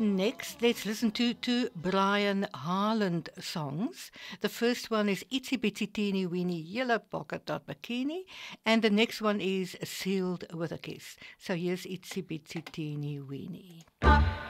Next, let's listen to two Brian Harland songs. The first one is Itsy Bitsy Teeny Weeny Yellow Polka Dot Bikini, and the next one is Sealed with a Kiss. So here's Itsy Bitsy Teeny Weeny.